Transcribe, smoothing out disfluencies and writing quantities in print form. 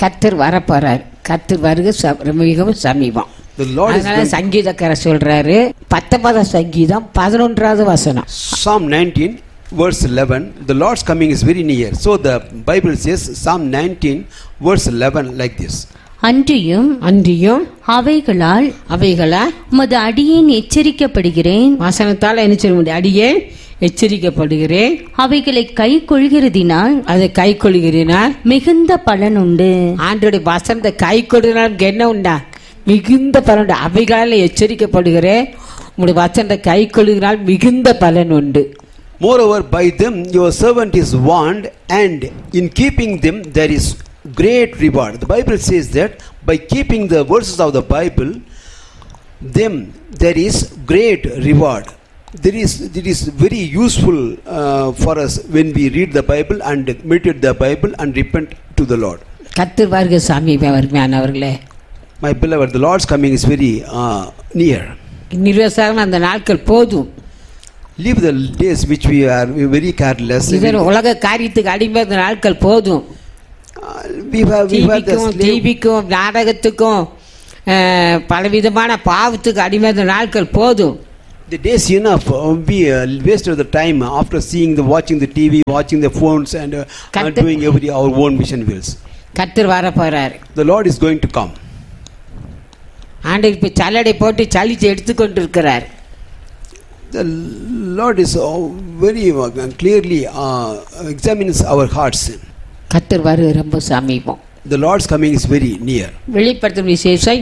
கர்த்தர் வரப்போறார். கர்த்தர் வருகை மிகவும் சமீபம். அதனால சங்கீதக்காரர் சொல்றாரு 19 சங்கீதம் 11வது வசனம். Psalm 19 verse 11, the Lord's coming is very near. So the Bible says Psalm 19 verse 11 like this. அன்றியும் அவைகளால் உமது அடியேன் எச்சரிக்கப்படுகிறேன். வசனத்தால் என்ன சொல்ல முடியும்? அடியேன் எச்சரிக்கப்படுகிறேன். அவைகளை கை கொள்கிறதினால் அதை கை கொள்கிறதினால் மிகுந்த பலன் உண்டு. ஆண்டோடைய வசனத்தை கை கொள்கிறதுனால என்ன உண்டா? மிகுந்த பலன் உண்டு. அவைகளால் எச்சரிக்கப்படுகிறேன், உங்களுடைய வசனத்தை கை கொள்கிறதினால் மிகுந்த பலன் உண்டு. Moreover, by them your servant is warned, and in keeping them there is great reward. The Bible says that by keeping the verses of the Bible, them there is great reward. It is very useful for us when we read the Bible and meditate the Bible and repent to the Lord. கர்த்தர் வருகை சமீபமானவர்களே, my beloved, the Lord's coming is very near. நிர்வசாரம் அந்த நாட்கள் போதும். Leave the days which we are very careless. இதன் உலக காரியத்துக்கு அடிமையான நாட்கள் போதும். டிவிக்கும் நாடகத்துக்கும் பலவிதமான பாவத்துக்கு அடிமையான நாட்கள் போதும். The days enough. We wasted the time after watching the TV, watching the phones, and doing our own mission wills. கர்த்தர் வரப்போறார். The Lord is going to come. ஆண்டவர் இப்ப சல்லடை போட்டு சலிச்சு எடுத்துக்கொண்டு இருக்கிறார். The Lord is very clearly examines our hearts. கர்த்தர் வருகை ரொம்ப சமீபம். The Lord's coming is very near. வெளிப்படுத்தும் விசேஷம்